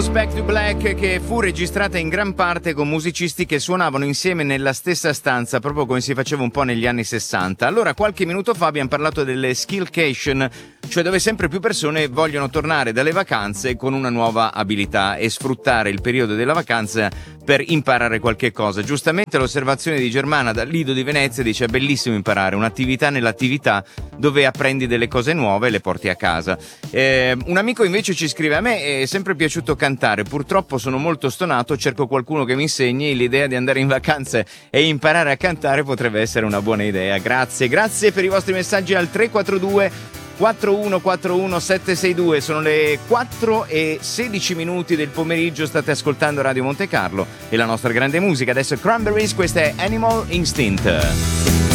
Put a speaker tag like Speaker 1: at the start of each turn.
Speaker 1: Back to Black, che fu registrata in gran parte con musicisti che suonavano insieme nella stessa stanza, proprio come si faceva un po' negli anni 60. Allora, qualche minuto fa abbiamo parlato delle skillcation, cioè dove sempre più persone vogliono tornare dalle vacanze con una nuova abilità e sfruttare il periodo della vacanza per imparare qualche cosa. Giustamente l'osservazione di Germana dal Lido di Venezia dice: è bellissimo imparare, un'attività nell'attività dove apprendi delle cose nuove e le porti a casa. Un amico invece ci scrive: a me è sempre piaciuto cantare, purtroppo sono molto stonato, cerco qualcuno che mi insegni, l'idea di andare in vacanze e imparare a cantare potrebbe essere una buona idea. Grazie per i vostri messaggi al 342 4141 762. Sono le 4:16 del pomeriggio, state ascoltando Radio Monte Carlo e la nostra grande musica. Adesso Cranberries, questa è Animal Instinct.